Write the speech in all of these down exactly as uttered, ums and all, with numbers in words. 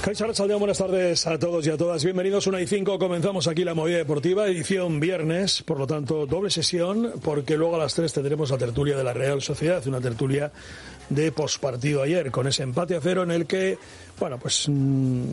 Kaixo Arratsaldeon, buenas tardes a todos y a todas. Bienvenidos, una y cinco. Comenzamos aquí la movida deportiva, edición viernes, por lo tanto, doble sesión, porque luego a las tres tendremos la tertulia de la Real Sociedad, una tertulia de pospartido ayer, con ese empate a cero en el que, bueno, pues mmm,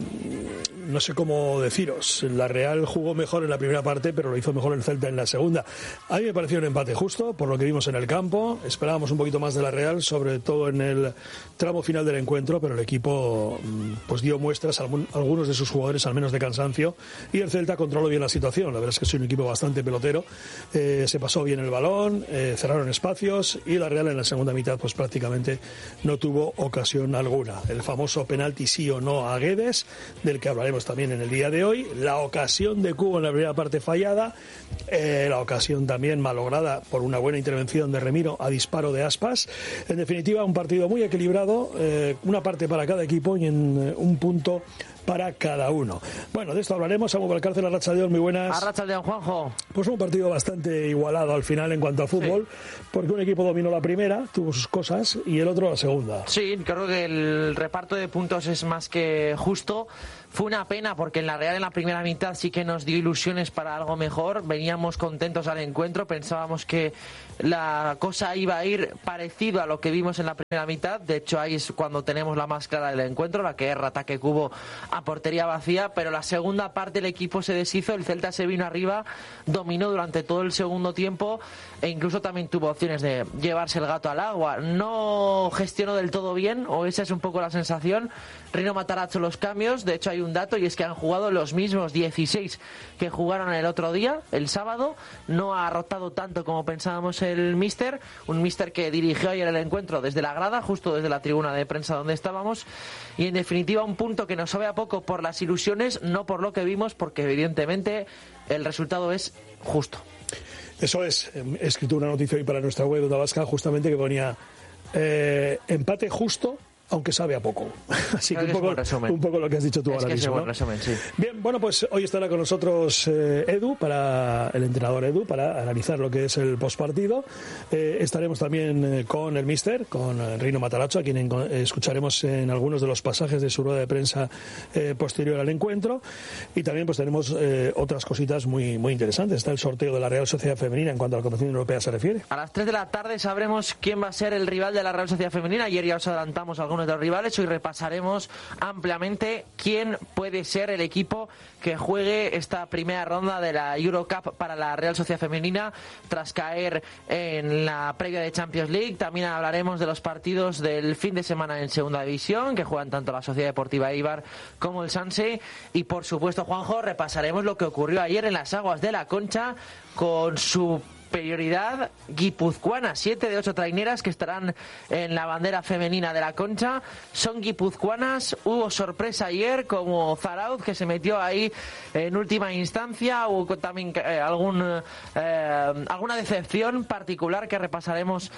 no sé cómo deciros, la Real jugó mejor en la primera parte, pero lo hizo mejor el Celta en la segunda. A mí me pareció un empate justo, por lo que vimos en el campo. Esperábamos un poquito más de la Real, sobre todo en el tramo final del encuentro, pero el equipo pues dio muestras, algunos de sus jugadores al menos, de cansancio, y el Celta controló bien la situación. La verdad es que es un equipo bastante pelotero, eh, se pasó bien el balón, eh, cerraron espacios, y la Real en la segunda mitad pues prácticamente no tuvo ocasión alguna. El famoso penalti sí o no a Guedes, del que hablaremos también en el día de hoy, la ocasión de Cubo en la primera parte fallada, eh, la ocasión también malograda por una buena intervención de Remiro a disparo de Aspas. En definitiva, un partido muy equilibrado, eh, una parte para cada equipo y en eh, un punto para cada uno. Bueno, de esto hablaremos. Samu Valcárcel, Arratsaldeon, muy buenas. Arratsaldeon, Juanjo. Pues un partido bastante igualado al final en cuanto a fútbol, sí, porque un equipo dominó la primera, tuvo sus cosas, y el otro la segunda. Sí, creo que el reparto de puntos es más que justo. Fue una pena porque en la Real en la primera mitad sí que nos dio ilusiones para algo mejor. Veníamos contentos al encuentro, pensábamos que la cosa iba a ir parecido a lo que vimos en la primera mitad. De hecho, ahí es cuando tenemos la más clara del encuentro, la que es ataque Cubo a portería vacía, pero la segunda parte el equipo se deshizo, el Celta se vino arriba, dominó durante todo el segundo tiempo e incluso también tuvo opciones de llevarse el gato al agua. No gestionó del todo bien, o esa es un poco la sensación. Rino Matarazzo los cambios, de hecho hay un dato y es que han jugado los mismos dieciséis que jugaron el otro día, el sábado. No ha rotado tanto como pensábamos el míster, un míster que dirigió ayer el encuentro desde la grada, justo desde la tribuna de prensa donde estábamos, y en definitiva un punto que nos sabe a poco por las ilusiones, no por lo que vimos, porque evidentemente el resultado es justo. Eso es, he escrito una noticia hoy para nuestra web de Tabasca justamente que ponía eh, empate justo, aunque sabe a poco. Así que, que un, poco, un poco lo que has dicho tú es ahora que mismo, es un ¿no? resumen, sí. Bien, bueno, pues hoy estará con nosotros eh, Edu, para el entrenador Edu, para analizar lo que es el postpartido. Eh, estaremos también eh, con el míster, con eh, Rino Matarazzo, a quien en, eh, escucharemos en algunos de los pasajes de su rueda de prensa eh, posterior al encuentro. Y también pues tenemos eh, otras cositas muy, muy interesantes. Está el sorteo de la Real Sociedad Femenina en cuanto a la competición europea se refiere. A las tres de la tarde sabremos quién va a ser el rival de la Real Sociedad Femenina. Ayer ya os adelantamos algunos de los rivales. Hoy repasaremos ampliamente quién puede ser el equipo que juegue esta primera ronda de la Eurocup para la Real Sociedad Femenina tras caer en la previa de Champions League. También hablaremos de los partidos del fin de semana en Segunda División, que juegan tanto la Sociedad Deportiva Eibar como el Sanse. Y por supuesto, Juanjo, repasaremos lo que ocurrió ayer en las aguas de la Concha con su superioridad guipuzcoana. Siete de ocho traineras que estarán en la bandera femenina de la Concha son guipuzcoanas. Hubo sorpresa ayer, como Zarauz, que se metió ahí en última instancia. Hubo también eh, algún eh, alguna decepción particular que repasaremos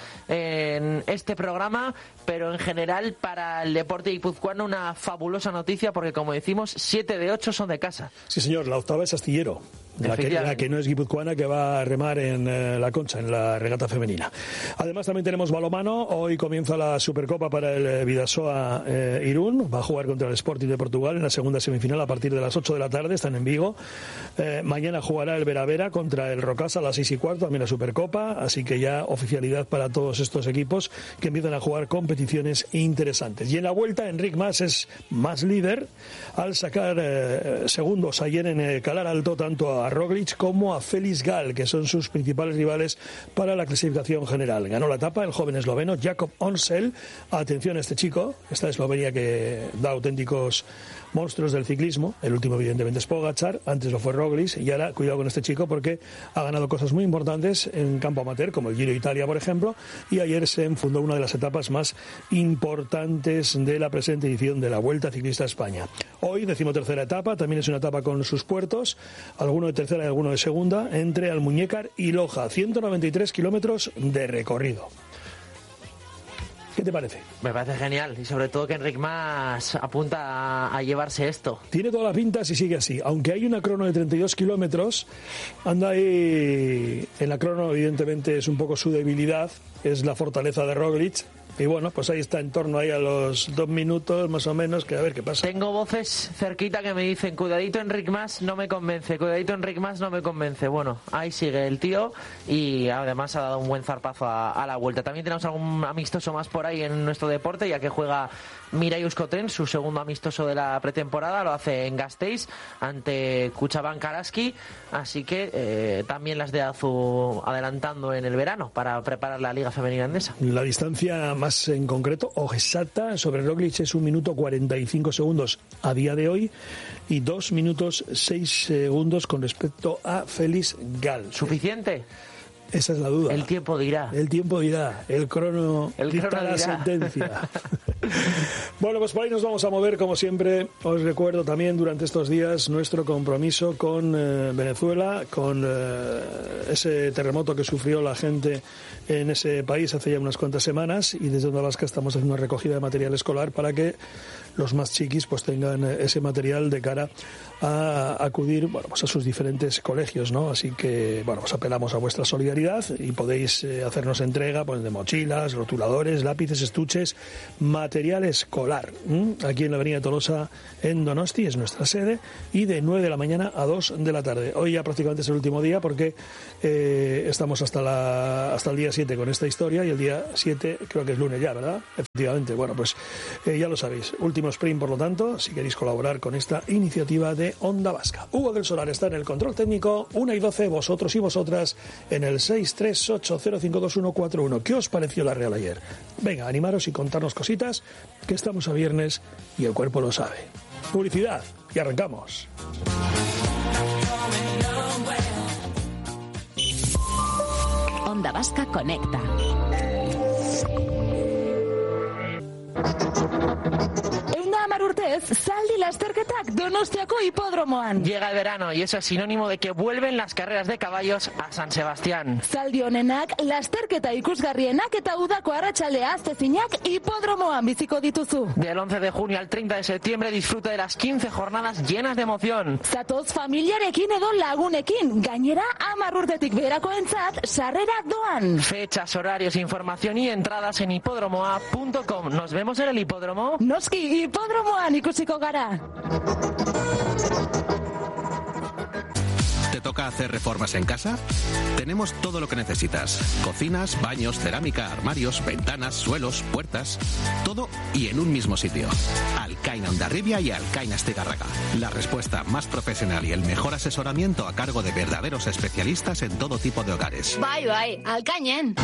en este programa, pero en general para el deporte guipuzcoano una fabulosa noticia, porque como decimos, siete de ocho son de casa. Sí, señor, la octava es Astillero. La que, la que no es guipuzcoana, que va a remar en eh, la Concha, en la regata femenina. Además también tenemos balonmano. Hoy comienza la Supercopa para el eh, Bidasoa eh, Irún. Va a jugar contra el Sporting de Portugal en la segunda semifinal a partir de las ocho de la tarde. Están en Vigo. Eh, mañana jugará el Veravera contra el Rocasa a las seis y cuarto, también la Supercopa. Así que ya oficialidad para todos estos equipos que empiezan a jugar competiciones interesantes. Y en la vuelta, Enric Mas es más líder al sacar eh, segundos ayer en eh, Calar Alto tanto a a Roglic como a Félix Gall, que son sus principales rivales para la clasificación general. Ganó la etapa el joven esloveno Jakob Onsel. Atención a este chico, esta Eslovenia que da auténticos monstruos del ciclismo. El último evidentemente es Pogačar, antes lo fue Roglic, y ahora cuidado con este chico porque ha ganado cosas muy importantes en campo amateur, como el Giro de Italia, por ejemplo, y ayer se enfundó una de las etapas más importantes de la presente edición de la Vuelta Ciclista a España. Hoy, decimotercera etapa, también es una etapa con sus puertos, alguno de tercera y alguno de segunda, entre Almuñécar y Loja, ciento noventa y tres kilómetros de recorrido. ¿Qué te parece? Me parece genial, y sobre todo que Enric Mas apunta a, a llevarse esto. Tiene toda la pinta si sigue así, aunque hay una crono de treinta y dos kilómetros, anda ahí en la crono, evidentemente es un poco su debilidad, es la fortaleza de Roglic, Y bueno, pues ahí está, en torno ahí a los dos minutos más o menos, que a ver qué pasa. Tengo voces cerquita que me dicen, cuidadito Enric Mas no me convence, cuidadito Enric Mas no me convence. Bueno, ahí sigue el tío y además ha dado un buen zarpazo a, a la vuelta. También tenemos algún amistoso más por ahí en nuestro deporte, ya que juega Mirai Euskotren, su segundo amistoso de la pretemporada, lo hace en Gasteiz ante Kutxabank Araski, así que eh, también las de Azu adelantando en el verano para preparar la Liga Femenina Endesa. La distancia más en concreto o exacta sobre Roglic es un minuto cuarenta y cinco segundos a día de hoy y dos minutos seis segundos con respecto a Félix Gal. ¿Suficiente? Esa es la duda. El tiempo dirá. El tiempo dirá. El crono el dicta crono la dirá. sentencia. Bueno, pues por ahí nos vamos a mover, como siempre. Os recuerdo también durante estos días nuestro compromiso con eh, Venezuela, con eh, ese terremoto que sufrió la gente en ese país hace ya unas cuantas semanas, y desde Onda Vasca estamos haciendo una recogida de material escolar para que los más chiquis pues tengan ese material de cara a acudir, bueno, pues a sus diferentes colegios, ¿no? Así que, bueno, pues apelamos a vuestra solidaridad y podéis eh, hacernos entrega pues de mochilas, rotuladores, lápices, estuches, material escolar. ¿m? Aquí en la avenida Tolosa, en Donosti, es nuestra sede, y de nueve de la mañana a dos de la tarde. Hoy ya prácticamente es el último día porque eh, estamos hasta la hasta el día siete con esta historia, y el día siete creo que es lunes ya, ¿verdad? Efectivamente. Bueno, pues eh, ya lo sabéis. Último sprint, por lo tanto, si queréis colaborar con esta iniciativa de Onda Vasca. Hugo del Solar está en el control técnico, una y doce, vosotros y vosotras en el seis tres ocho cero cinco dos uno cuatro uno. ¿Qué os pareció la Real ayer? Venga, animaros y contarnos cositas, que estamos a viernes y el cuerpo lo sabe. Publicidad y arrancamos. Onda Vasca conecta. Urtez, zaldi lasterketak Donostiako hipodromoan. Llega el verano y eso es sinónimo de que vuelven las carreras de caballos a San Sebastián. Zaldi honenak, lasterketa ikusgarrienak eta udako arratsaldea aztezinak hipodromoan biziko dituzu. Del once de junio al treinta de septiembre disfruta de las quince jornadas llenas de emoción. Zatoz familiarekin edo lagunekin, gainera hamar urtetik beherakoentzat sarrera doan. Fechas, horarios, información y entradas en hipodromoa punto com. ¿Nos vemos en el hipódromo? Noski, hipodromoan ikusiko gara. ¿Te toca hacer reformas en casa? Tenemos todo lo que necesitas. Cocinas, baños, cerámica, armarios, ventanas, suelos, puertas. Todo y en un mismo sitio. Alcaina Hondarribia y Alcaina Astigarraga. La respuesta más profesional y el mejor asesoramiento a cargo de verdaderos especialistas en todo tipo de hogares. Bai, bai, Alcainen.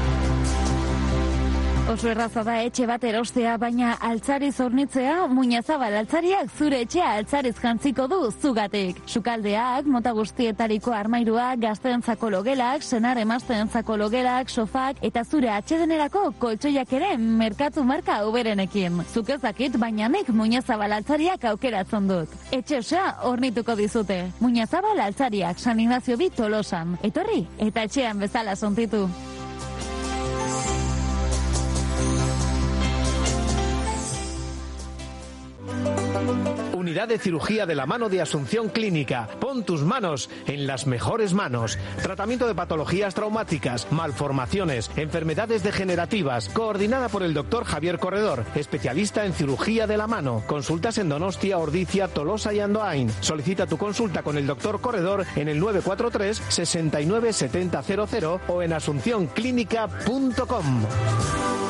Oso erraza da etxe bat erostea, baina altzariz hornitzea, Muñazabal altzariak zure etxea altzariz jantziko du zugatik. Sukaldeak, mota guztietariko armairuak, gazteentzako logelak, senar emazteentzako logelak, sofak, eta zure atsedenerako koltsoiak ere merkatu marka uberenekin. Zuk ez dakit, baina nik Muñazabal altzariak aukeratzen dut. Etxe osea hornituko dizute. Muñazabal altzariak, San Ignacio bi Tolosan. Etorri, eta etxean bezala sontitu. Unidad de Cirugía de la Mano de Asunción Clínica. Pon tus manos en las mejores manos. Tratamiento de patologías traumáticas, malformaciones, enfermedades degenerativas. Coordinada por el doctor Javier Corredor, especialista en cirugía de la mano. Consultas en Donostia, Ordizia, Tolosa y Andoain. Solicita tu consulta con el doctor Corredor en el nueve cuatro tres, sesenta y nueve, setenta, cero cero o en asunción clínica punto com.